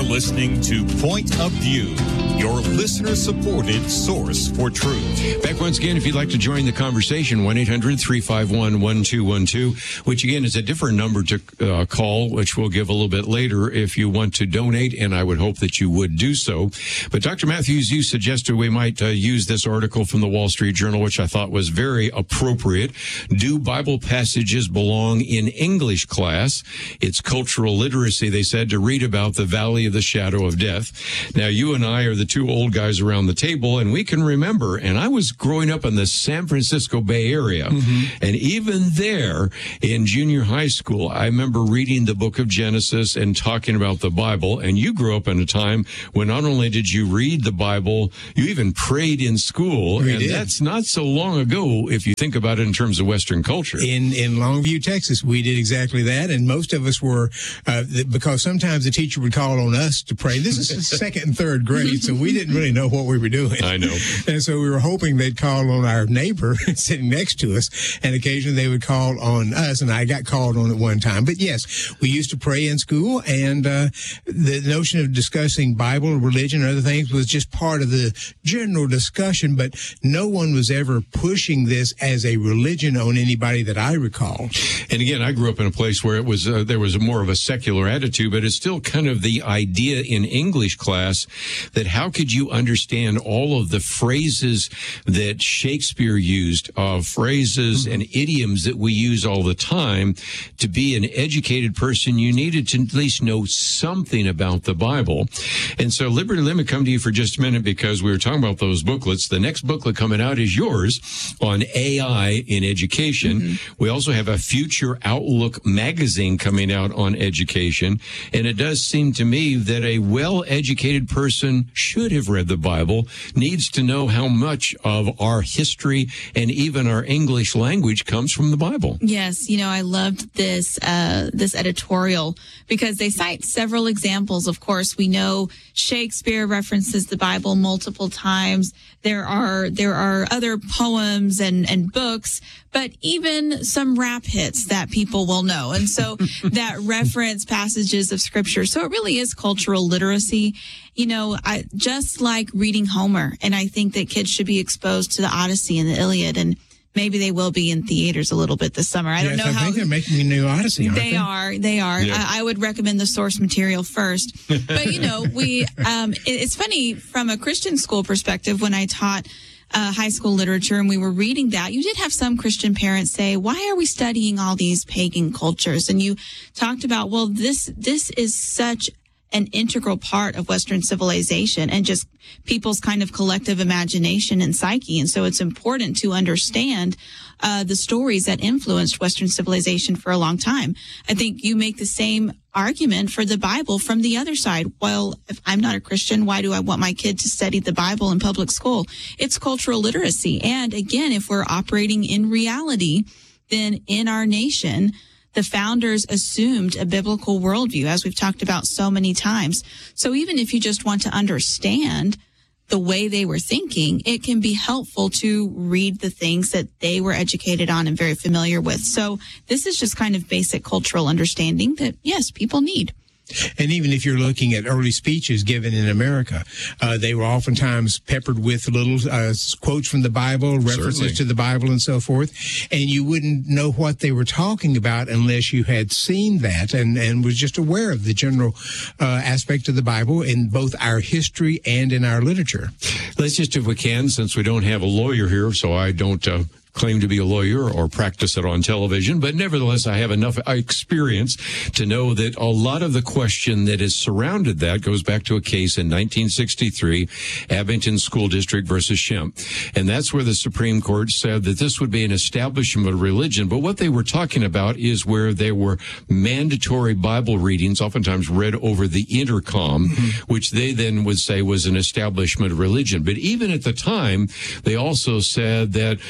listening to Point of View, your listener-supported source for truth. Back once again, if you'd like to join the conversation, 1-800-351-1212, which again is a different number to call, which we'll give a little bit later if you want to donate, and I would hope that you would do so. But Dr. Matthews, you suggested we might use this article from the Wall Street Journal, which I thought was very appropriate. Do Bible passages belong in English class? It's cultural literacy, they said, to read about the valley of the shadow of death. Now, you and I are the two old guys around the table, and we can remember, and I was growing up in the San Francisco Bay Area, and even there in junior high school, I remember reading the book of Genesis and talking about the Bible, and you grew up in a time when not only did you read the Bible, you even prayed in school, that's not so long ago if you think about it in terms of Western culture. In Longview, Texas, we did exactly that, and most of us were, because sometimes the teacher would call on us to pray. This is second and third grade, so we didn't really know what we were doing. I know. And so we were hoping they'd call on our neighbor sitting next to us, and occasionally they would call on us, and I got called on at one time. But yes, we used to pray in school, and the notion of discussing Bible, religion, and other things was just part of the general discussion, but no one was ever pushing this as a religion on anybody that I recall. And again, I grew up in a place where it was there was more of a secular attitude, but it's still kind of the idea in English class that how could you understand all of the phrases that Shakespeare used, phrases and idioms that we use all the time. To be an educated person, you needed to at least know something about the Bible. And so, Liberty, let me come to you for just a minute because we were talking about those booklets. The next booklet coming out is yours on AI in education. We also have a Future Outlook magazine coming out on education. And it does seem to me that a well-educated person should have read the Bible, needs to know how much of our history and even our English language comes from the Bible. Yes, I loved this editorial because they cite several examples. Of course, we know Shakespeare references the Bible multiple times. There are other poems and books, but even some rap hits that people will know. And so that reference passages of scripture. So it really is cultural literacy. I just like reading Homer, and I think that kids should be exposed to the Odyssey and the Iliad, and maybe they will be in theaters a little bit this summer. I don't know how. I think they're making a new Odyssey, aren't they? They are. Yeah. I would recommend the source material first. But, it's funny from a Christian school perspective, when I taught high school literature and we were reading that, you did have some Christian parents say, why are we studying all these pagan cultures? And you talked about, well, this is such an integral part of Western civilization and just people's kind of collective imagination and psyche. And so it's important to understand the stories that influenced Western civilization for a long time. I think you make the same argument for the Bible from the other side. Well, if I'm not a Christian, why do I want my kid to study the Bible in public school? It's cultural literacy. And again, if we're operating in reality, then in our nation, the founders assumed a biblical worldview, as we've talked about so many times. So even if you just want to understand the way they were thinking, it can be helpful to read the things that they were educated on and very familiar with. So this is just kind of basic cultural understanding that, yes, people need. And even if you're looking at early speeches given in America, they were oftentimes peppered with little quotes from the Bible, references to the Bible and so forth. And you wouldn't know what they were talking about unless you had seen that and was just aware of the general aspect of the Bible in both our history and in our literature. Let's just, if we can, since we don't have a lawyer here, so I don't claim to be a lawyer or practice it on television, but nevertheless, I have enough experience to know that a lot of the question that has surrounded that goes back to a case in 1963, Abington School District versus Shemp. And that's where the Supreme Court said that this would be an establishment of religion. But what they were talking about is where there were mandatory Bible readings, oftentimes read over the intercom, which they then would say was an establishment of religion. But even at the time, they also said that there was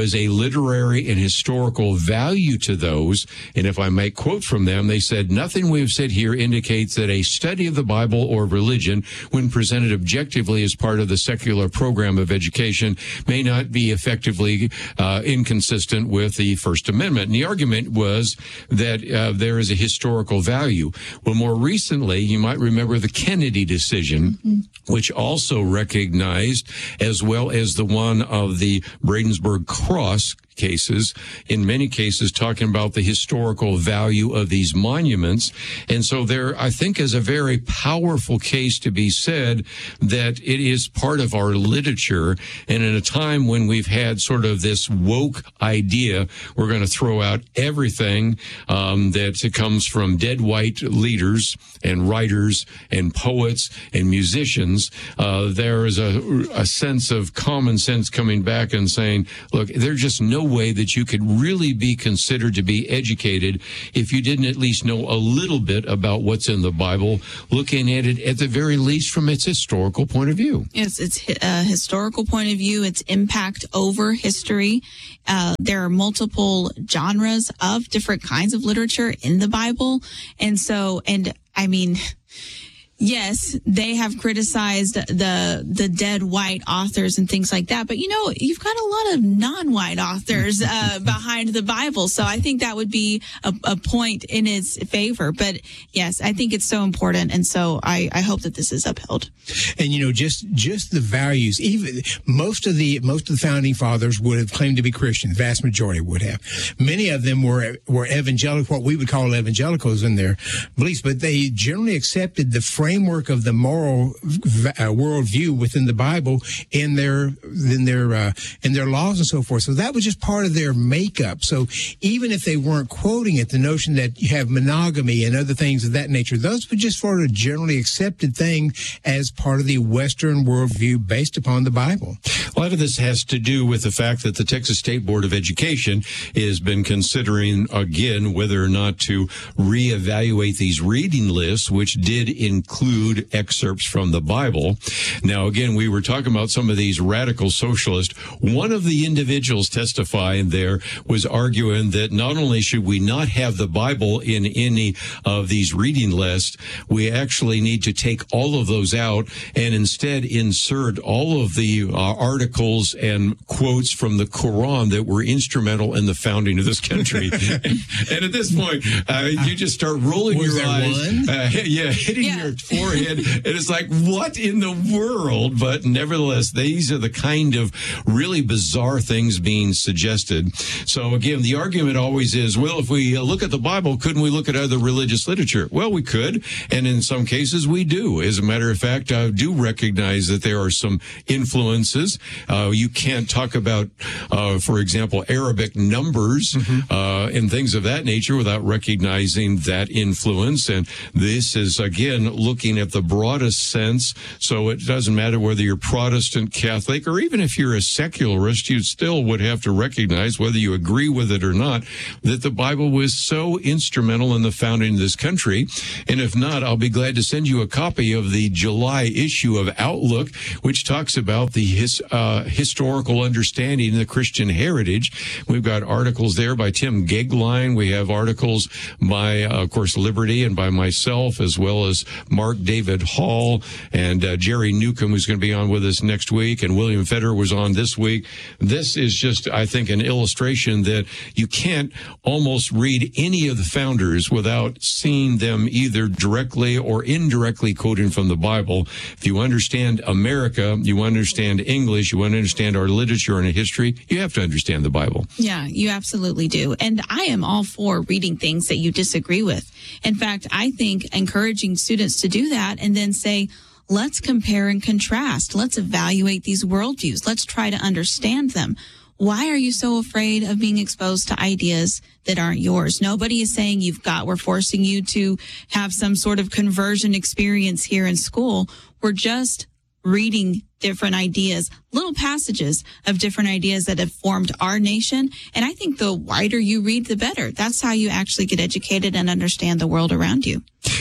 was a literary and historical value to those. And if I might quote from them, they said, "Nothing we have said here indicates that a study of the Bible or religion, when presented objectively as part of the secular program of education, may not be effectively inconsistent with the First Amendment." And the argument was that there is a historical value. Well, more recently, you might remember the Kennedy decision, which also recognized, as well as the one of the Bladensburg Cross cases, in many cases talking about the historical value of these monuments. And so there, I think, is a very powerful case to be said that it is part of our literature. And in a time when we've had sort of this woke idea, we're going to throw out everything that comes from dead white leaders and writers and poets and musicians. There is a sense of common sense coming back and saying, look, there's just no way that you could really be considered to be educated if you didn't at least know a little bit about what's in the Bible, looking at it at the very least from its historical point of view. Yes, it's a historical point of view, its impact over history. There are multiple genres of different kinds of literature in the Bible. Yes, they have criticized the dead white authors and things like that. But, you've got a lot of non-white authors behind the Bible. So I think that would be a point in its favor. But, yes, I think it's so important. And so I hope that this is upheld. And, just the values, even most of the founding fathers would have claimed to be Christian. The vast majority would have. Many of them were evangelical, what we would call evangelicals in their beliefs. But they generally accepted the framework of the moral worldview within the Bible in their laws and so forth. So that was just part of their makeup. So even if they weren't quoting it, the notion that you have monogamy and other things of that nature, those were just sort of generally accepted thing as part of the Western worldview based upon the Bible. A lot of this has to do with the fact that the Texas State Board of Education has been considering again whether or not to reevaluate these reading lists, which did include excerpts from the Bible. Now, again, we were talking about some of these radical socialists. One of the individuals testifying there was arguing that not only should we not have the Bible in any of these reading lists, we actually need to take all of those out and instead insert all of the articles and quotes from the Quran that were instrumental in the founding of this country. And at this point, you just start rolling your eyes. Hitting your forehead. And it's like, what in the world? But nevertheless, these are the kind of really bizarre things being suggested. So again, the argument always is, well, if we look at the Bible, couldn't we look at other religious literature? Well, we could. And in some cases, we do. As a matter of fact, I do recognize that there are some influences. You can't talk about, for example, Arabic numbers and things of that nature without recognizing that influence. And this is, again, looking at the broadest sense. So it doesn't matter whether you're Protestant, Catholic, or even if you're a secularist, you still would have to recognize, whether you agree with it or not, that the Bible was so instrumental in the founding of this country. And if not, I'll be glad to send you a copy of the July issue of Outlook, which talks about the historical understanding of the Christian heritage. We've got articles there by Tim Gegline. We have articles by, of course, Liberty and by myself, as well as Mark David Hall and Jerry Newcomb, who's going to be on with us next week, and William Federer was on this week. This is just, I think, an illustration that you can't almost read any of the founders without seeing them either directly or indirectly quoting from the Bible. If you understand America, you understand English, you understand our literature and our history, you have to understand the Bible. Yeah, you absolutely do. And I am all for reading things that you disagree with. In fact, I think encouraging students to do that and then say, let's compare and contrast. Let's evaluate these worldviews. Let's try to understand them. Why are you so afraid of being exposed to ideas that aren't yours? Nobody is saying we're forcing you to have some sort of conversion experience here in school. We're just reading different ideas, little passages of different ideas that have formed our nation. And I think the wider you read, the better. That's how you actually get educated and understand the world around you.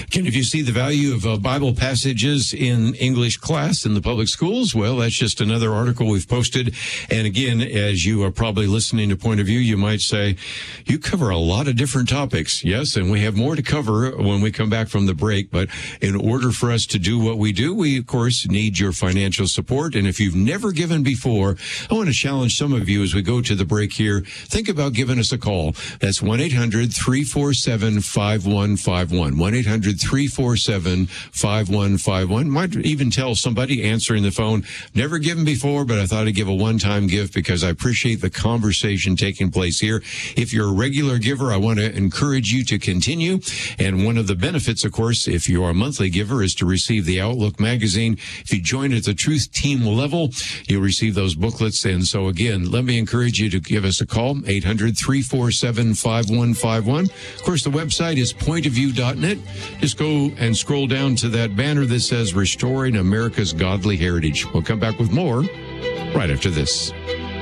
And if you see the value of Bible passages in English class in the public schools, well, that's just another article we've posted. And again, as you are probably listening to Point of View, you might say, you cover a lot of different topics. Yes, and we have more to cover when we come back from the break. But in order for us to do what we do, we, of course, need your financial support. And if you've never given before, I want to challenge some of you as we go to the break here. Think about giving us a call. That's 1-800-347-5151. 1-800-347-5151. Might even tell somebody answering the phone, never given before, but I thought I'd give a one-time gift because I appreciate the conversation taking place here. If you're a regular giver, I want to encourage you to continue. And one of the benefits, of course, if you are a monthly giver, is to receive the Outlook magazine. If you join at the Truth Team level, you'll receive those booklets. And so again, let me encourage you to give us a call, 800-347-5151. Of course, the website is pointofview.net. Just go and scroll down to that banner that says Restoring America's Godly Heritage. We'll come back with more right after this.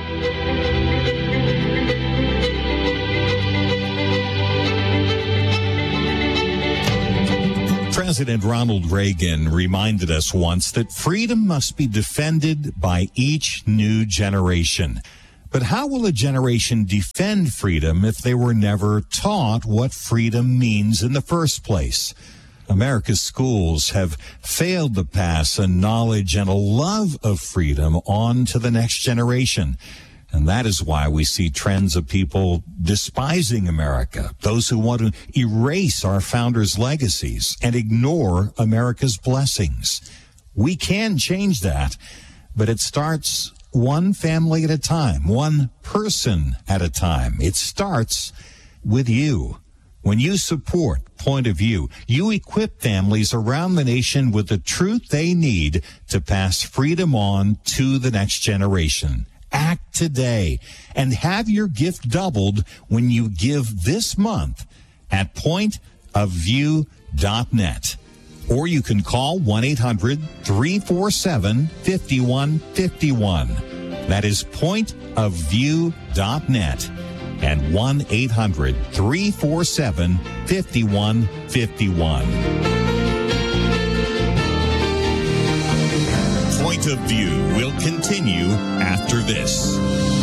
President Ronald Reagan reminded us once that freedom must be defended by each new generation. But how will a generation defend freedom if they were never taught what freedom means in the first place? America's schools have failed to pass a knowledge and a love of freedom on to the next generation. And that is why we see trends of people despising America, those who want to erase our founders' legacies and ignore America's blessings. We can change that, but it starts one family at a time, one person at a time. It starts with you. When you support Point of View, you equip families around the nation with the truth they need to pass freedom on to the next generation. Act today and have your gift doubled when you give this month at pointofview.net. Or you can call 1-800-347-5151. That is pointofview.net and 1-800-347-5151. Point of View will continue after this.